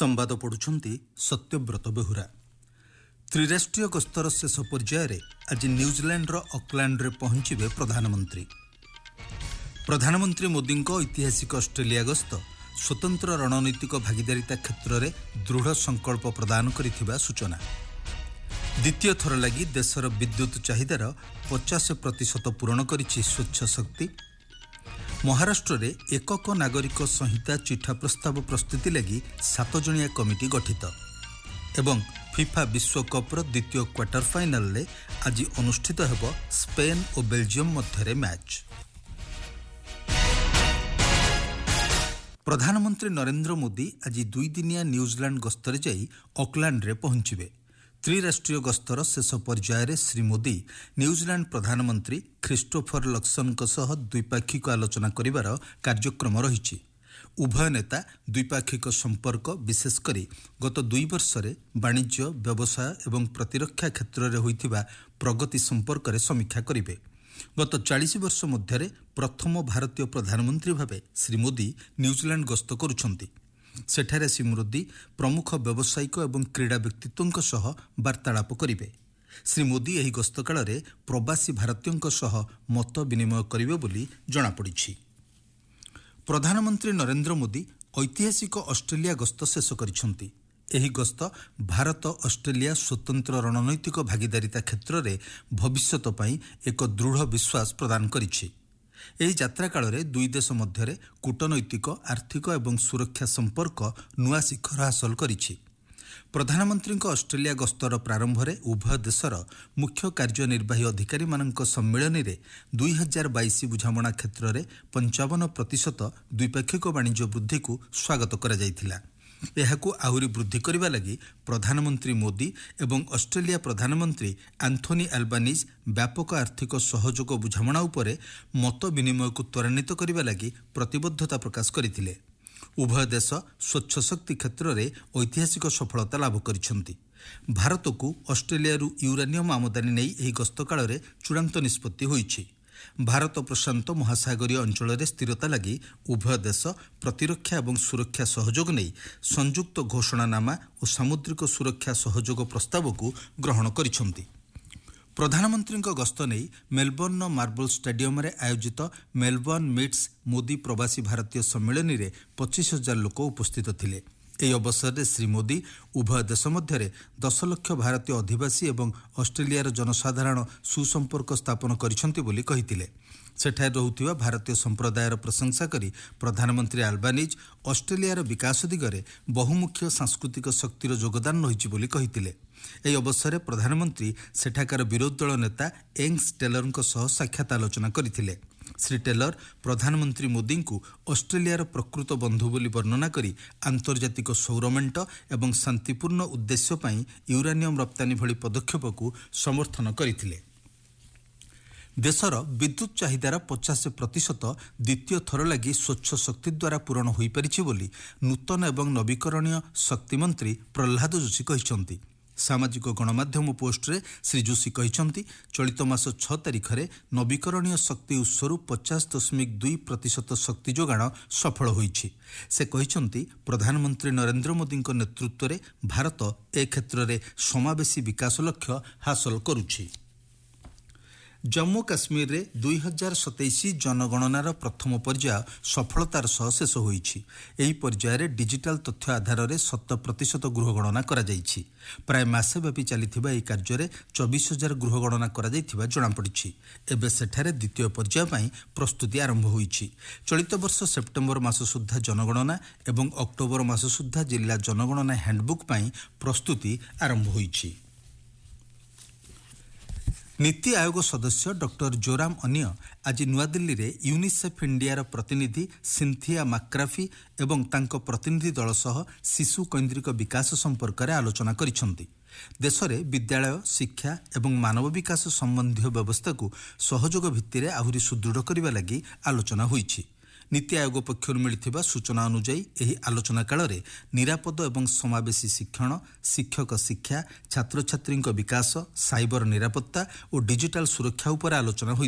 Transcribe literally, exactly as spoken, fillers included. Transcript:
ସମ୍ବାଦ ପଢୁଛନ୍ତି ସତ୍ୟବ୍ରତ ବେହୁରା। ତ୍ରିରାଷ୍ଟ୍ରୀୟ ଗସ୍ତର ଶେଷ ପର୍ଯ୍ୟାୟରେ ଆଜି ନ୍ୟୁଜିଲାଣ୍ଡର ଅକ୍ଲାଣ୍ଡରେ ପହଞ୍ଚିବେ ପ୍ରଧାନମନ୍ତ୍ରୀ। ପ୍ରଧାନମନ୍ତ୍ରୀ ମୋଦିଙ୍କ ଐତିହାସିକ ଅଷ୍ଟ୍ରେଲିଆ ଗସ୍ତ ସ୍ୱତନ୍ତ୍ର ରଣନୈତିକ ଭାଗିଦାରିତା କ୍ଷେତ୍ରରେ ଦୃଢ଼ ସଂକଳ୍ପ ପ୍ରଦାନ କରିଥିବା ସୂଚନା। ଦ୍ୱିତୀୟ ଥର ଲାଗି ଦେଶର ବିଦ୍ୟୁତ୍ ଚାହିଦାର ପଚାଶ ପ୍ରତିଶତ ପୂରଣ କରିଛି ସ୍ୱଚ୍ଛ ଶକ୍ତି। ମହାରାଷ୍ଟ୍ରରେ ଏକକ ନାଗରିକ ସଂହିତା ଚିଠା ପ୍ରସ୍ତାବ ପ୍ରସ୍ତୁତି ଲାଗି ସାତ ଜଣିଆ କମିଟି ଗଠିତ। ଏବଂ ଫିଫା ବିଶ୍ୱକପ୍ର ଦ୍ୱିତୀୟ କ୍ୱାର୍ଟର ଫାଇନାଲରେ ଆଜି ଅନୁଷ୍ଠିତ ହେବ ସ୍ପେନ୍ ଓ ବେଲଜିୟମ ମଧ୍ୟରେ ମ୍ୟାଚ୍। ପ୍ରଧାନମନ୍ତ୍ରୀ ନରେନ୍ଦ୍ର ମୋଦି ଆଜି ଦୁଇଦିନିଆ ନ୍ୟୁଜିଲାଣ୍ଡ ଗସ୍ତରେ ଯାଇ ଅକ୍ଲାଣ୍ଡରେ ପହଞ୍ଚିବେ। ତ୍ରିରାଷ୍ଟ୍ରୀୟ ଗସ୍ତର ଶେଷ ପର୍ଯ୍ୟାୟରେ ଶ୍ରୀ ମୋଦି ନ୍ୟୁଜିଲାଣ୍ଡ ପ୍ରଧାନମନ୍ତ୍ରୀ ଖ୍ରୀଷ୍ଟୋଫର ଲକ୍ସନଙ୍କ ସହ ଦ୍ୱିପାକ୍ଷିକ ଆଲୋଚନା କରିବାର କାର୍ଯ୍ୟକ୍ରମ ରହିଛି। ଉଭୟ ନେତା ଦ୍ୱିପାକ୍ଷିକ ସମ୍ପର୍କ ବିଶେଷ କରି ଗତ ଦୁଇ ବର୍ଷରେ ବାଣିଜ୍ୟ, ବ୍ୟବସାୟ ଏବଂ ପ୍ରତିରକ୍ଷା କ୍ଷେତ୍ରରେ ହୋଇଥିବା ପ୍ରଗତି ସମ୍ପର୍କରେ ସମୀକ୍ଷା କରିବେ। ଗତ ଚାଳିଶ ବର୍ଷ ମଧ୍ୟରେ ପ୍ରଥମ ଭାରତୀୟ ପ୍ରଧାନମନ୍ତ୍ରୀ ଭାବେ ଶ୍ରୀ ମୋଦି ନ୍ୟୁଜିଲାଣ୍ଡ ଗସ୍ତ କରୁଛନ୍ତି। ସେଠାରେ ଶ୍ରୀ ମୋଦି ପ୍ରମୁଖ ବ୍ୟବସାୟିକ ଏବଂ କ୍ରୀଡ଼ା ବ୍ୟକ୍ତିତ୍ୱଙ୍କ ସହ ବାର୍ତ୍ତାଳାପ କରିବେ। ଶ୍ରୀ ମୋଦି ଏହି ଗସ୍ତ କାଳରେ ପ୍ରବାସୀ ଭାରତୀୟଙ୍କ ସହ ମତ ବିନିମୟ କରିବେ ବୋଲି ଜଣାପଡ଼ିଛି। ପ୍ରଧାନମନ୍ତ୍ରୀ ନରେନ୍ଦ୍ର ମୋଦି ଐତିହାସିକ ଅଷ୍ଟ୍ରେଲିଆ ଗସ୍ତ ଶେଷ କରିଛନ୍ତି। ଏହି ଗସ୍ତ ଭାରତ ଅଷ୍ଟ୍ରେଲିଆ ସ୍ୱତନ୍ତ୍ର ରଣନୈତିକ ଭାଗିଦାରିତା କ୍ଷେତ୍ରରେ ଭବିଷ୍ୟତ ପାଇଁ ଏକ ଦୃଢ଼ ବିଶ୍ୱାସ ପ୍ରଦାନ କରିଛି। ଏହି ଯାତ୍ରା କାଳରେ ଦୁଇ ଦେଶ ମଧ୍ୟରେ କୂଟନୈତିକ, ଆର୍ଥିକ ଏବଂ ସୁରକ୍ଷା ସମ୍ପର୍କ ନୂଆ ଶିଖର ହାସଲ କରିଛି। ପ୍ରଧାନମନ୍ତ୍ରୀଙ୍କ ଅଷ୍ଟ୍ରେଲିଆ ଗସ୍ତର ପ୍ରାରମ୍ଭରେ ଉଭୟ ଦେଶର ମୁଖ୍ୟ କାର୍ଯ୍ୟନିର୍ବାହୀ ଅଧିକାରୀମାନଙ୍କ ସମ୍ମିଳନୀରେ ଦୁଇ ହଜାର ବାଇଶ ବୁଝାମଣା କ୍ଷେତ୍ରରେ ପଞ୍ଚାବନ ପ୍ରତିଶତ ଦ୍ୱିପାକ୍ଷିକ ବାଣିଜ୍ୟ ବୃଦ୍ଧିକୁ ସ୍ୱାଗତ କରାଯାଇଥିଲା। ଏହାକୁ ଆହୁରି ବୃଦ୍ଧି କରିବା ଲାଗି ପ୍ରଧାନମନ୍ତ୍ରୀ ମୋଦି ଏବଂ ଅଷ୍ଟ୍ରେଲିଆ ପ୍ରଧାନମନ୍ତ୍ରୀ ଆନ୍ଥୋନି ଆଲବାନିଜ୍ ବ୍ୟାପକ ଆର୍ଥିକ ସହଯୋଗ ବୁଝାମଣା ଉପରେ ମତ ବିନିମୟକୁ ତ୍ୱରାନ୍ୱିତ କରିବା ଲାଗି ପ୍ରତିବଦ୍ଧତା ପ୍ରକାଶ କରିଥିଲେ। ଉଭୟ ଦେଶ ସ୍ୱଚ୍ଛ ଶକ୍ତି କ୍ଷେତ୍ରରେ ଐତିହାସିକ ସଫଳତା ଲାଭ କରିଛନ୍ତି। ଭାରତକୁ ଅଷ୍ଟ୍ରେଲିଆରୁ ୟୁରାନିୟମ୍ ଆମଦାନୀ ନେଇ ଏହି ଗସ୍ତ କାଳରେ ଚୂଡ଼ାନ୍ତ ନିଷ୍ପତ୍ତି ହୋଇଛି। ଭାରତ ପ୍ରଶାନ୍ତ ମହାସାଗରୀୟ ଅଞ୍ଚଳରେ ସ୍ଥିରତା ଲାଗି ଉଭୟ ଦେଶ ପ୍ରତିରକ୍ଷା ଏବଂ ସୁରକ୍ଷା ସହଯୋଗ ନେଇ ସଂଯୁକ୍ତ ଘୋଷଣାନାମା ଓ ସାମୁଦ୍ରିକ ସୁରକ୍ଷା ସହଯୋଗ ପ୍ରସ୍ତାବକୁ ଗ୍ରହଣ କରିଛନ୍ତି। ପ୍ରଧାନମନ୍ତ୍ରୀଙ୍କ ଗସ୍ତ ନେଇ ମେଲବର୍ଣ୍ଣ ମାର୍ବଲ ଷ୍ଟାଡିୟମରେ ଆୟୋଜିତ ମେଲବର୍ଣ୍ଣ ମିଟ୍ସ ମୋଦି ପ୍ରବାସୀ ଭାରତୀୟ ସମ୍ମିଳନୀରେ ପଚିଶ ହଜାର ଲୋକ ଉପସ୍ଥିତ ଥିଲେ। ଏହି ଅବସରରେ ଶ୍ରୀ ମୋଦି ଉଭୟ ଦେଶ ମଧ୍ୟରେ ଦଶ ଲକ୍ଷ ଭାରତୀୟ ଅଧିବାସୀ ଏବଂ ଅଷ୍ଟ୍ରେଲିଆର ଜନସାଧାରଣ ସୁସମ୍ପର୍କ ସ୍ଥାପନ କରିଛନ୍ତି ବୋଲି କହିଥିଲେ। ସେଠାରେ ରହୁଥିବା ଭାରତୀୟ ସମ୍ପ୍ରଦାୟର ପ୍ରଶଂସା କରି ପ୍ରଧାନମନ୍ତ୍ରୀ ଆଲବାନିଜ୍ ଅଷ୍ଟ୍ରେଲିଆର ବିକାଶ ଦିଗରେ ବହୁମୁଖୀ ସାଂସ୍କୃତିକ ଶକ୍ତିର ଯୋଗଦାନ ରହିଛି ବୋଲି କହିଥିଲେ। ଏହି ଅବସରରେ ପ୍ରଧାନମନ୍ତ୍ରୀ ସେଠାକାର ବିରୋଧୀ ଦଳ ନେତା ଏଙ୍ଗସ୍ ଟେଲରଙ୍କ ସହ ସାକ୍ଷାତ ଆଲୋଚନା କରିଥିଲେ। ଶ୍ରୀ ଟେଲର ପ୍ରଧାନମନ୍ତ୍ରୀ ମୋଦିଙ୍କୁ ଅଷ୍ଟ୍ରେଲିଆର ପ୍ରକୃତ ବନ୍ଧୁ ବୋଲି ବର୍ଣ୍ଣନା କରି ଆନ୍ତର୍ଜାତିକ ସୌରମେଣ୍ଟ ଏବଂ ଶାନ୍ତିପୂର୍ଣ୍ଣ ଉଦ୍ଦେଶ୍ୟ ପାଇଁ ୟୁରାନିୟମ୍ ରପ୍ତାନୀ ଭଳି ପଦକ୍ଷେପକୁ ସମର୍ଥନ କରିଥିଲେ। ଦେଶର ବିଦ୍ୟୁତ୍ ଚାହିଦାର ପଚାଶ ପ୍ରତିଶତ ଦ୍ୱିତୀୟ ଥର ଲାଗି ସ୍ୱଚ୍ଛ ଶକ୍ତି ଦ୍ୱାରା ପୂରଣ ହୋଇପାରିଛି ବୋଲି ନୂତନ ଏବଂ ନବୀକରଣୀୟ ଶକ୍ତି ମନ୍ତ୍ରୀ ପ୍ରହ୍ଲାଦ ଯୋଶୀ କହିଛନ୍ତି। ସାମାଜିକ ଗଣମାଧ୍ୟମ ପୋଷ୍ଟରେ ଶ୍ରୀ ଯୋଶୀ କହିଛନ୍ତି, ଚଳିତ ମାସ ଛଅ ତାରିଖରେ ନବୀକରଣୀୟ ଶକ୍ତି ଉତ୍ସରୁ ପଚାଶ ଦଶମିକ ଦୁଇ ପ୍ରତିଶତ ଶକ୍ତି ଯୋଗାଣ ସଫଳ ହୋଇଛି। ସେ କହିଛନ୍ତି, ପ୍ରଧାନମନ୍ତ୍ରୀ ନରେନ୍ଦ୍ର ମୋଦିଙ୍କ ନେତୃତ୍ୱରେ ଭାରତ ଏ କ୍ଷେତ୍ରରେ ସମାବେଶୀ ବିକାଶ ଲକ୍ଷ୍ୟ ହାସଲ କରୁଛି। ଜମ୍ମୁ କାଶ୍ମୀରରେ ଦୁଇ ହଜାର ସତେଇଶ ଜନଗଣନାର ପ୍ରଥମ ପର୍ଯ୍ୟାୟ ସଫଳତାର ସହ ଶେଷ ହୋଇଛି। ଏହି ପର୍ଯ୍ୟାୟରେ ଡିଜିଟାଲ ତଥ୍ୟ ଆଧାରରେ ଶତ ପ୍ରତିଶତ ଗୃହଗଣନା କରାଯାଇଛି। ପ୍ରାୟ ମାସେ ବ୍ୟାପୀ ଚାଲିଥିବା ଏହି କାର୍ଯ୍ୟରେ ଚବିଶ ହଜାର ଗୃହଗଣନା କରାଯାଇଥିବା ଜଣାପଡ଼ିଛି। ଏବେ ସେଠାରେ ଦ୍ୱିତୀୟ ପର୍ଯ୍ୟାୟ ପାଇଁ ପ୍ରସ୍ତୁତି ଆରମ୍ଭ ହୋଇଛି। ଚଳିତ ବର୍ଷ ସେପ୍ଟେମ୍ବର ମାସ ସୁଦ୍ଧା ଜନଗଣନା ଏବଂ ଅକ୍ଟୋବର ମାସ ସୁଦ୍ଧା ଜିଲ୍ଲା ଜନଗଣନା ହ୍ୟାଣ୍ଡବୁକ୍ ପାଇଁ ପ୍ରସ୍ତୁତି ଆରମ୍ଭ ହୋଇଛି। ନୀତି ଆୟୋଗ ସଦସ୍ୟ ଡକ୍ଟର ଜୋରାମ ଅନିୟ ଆଜି ନୂଆଦିଲ୍ଲୀରେ ୟୁନିସେଫ୍ ଇଣ୍ଡିଆର ପ୍ରତିନିଧି ସିନ୍ଥିଆ ମାକ୍ରାଫି ଏବଂ ତାଙ୍କ ପ୍ରତିନିଧି ଦଳ ସହ ଶିଶୁ କୈନ୍ଦ୍ରିକ ବିକାଶ ସମ୍ପର୍କରେ ଆଲୋଚନା କରିଛନ୍ତି। ଦେଶରେ ବିଦ୍ୟାଳୟ, ଶିକ୍ଷା ଏବଂ ମାନବ ବିକାଶ ସମ୍ବନ୍ଧୀୟ ବ୍ୟବସ୍ଥାକୁ ସହଯୋଗ ଭିତ୍ତିରେ ଆହୁରି ସୁଦୃଢ଼ କରିବା ଲାଗି ଆଲୋଚନା ହୋଇଛି। ନୀତି ଆୟୋଗ ପକ୍ଷରୁ ମିଳିଥିବା ସୂଚନା ଅନୁଯାୟୀ ଏହି ଆଲୋଚନା କାଳରେ ନିରାପଦ ଏବଂ ସମାବେଶୀ ଶିକ୍ଷଣ, ଶିକ୍ଷକ ଶିକ୍ଷା, ଛାତ୍ରଛାତ୍ରୀଙ୍କ ବିକାଶ, ସାଇବର ନିରାପତ୍ତା ଓ ଡିଜିଟାଲ ସୁରକ୍ଷା ଉପରେ ଆଲୋଚନା ହୋଇଥିଲା।